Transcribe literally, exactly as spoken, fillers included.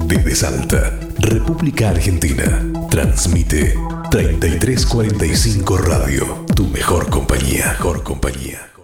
Desde Salta, República Argentina, transmite treinta y tres cuarenta y cinco Radio, tu mejor compañía, mejor compañía.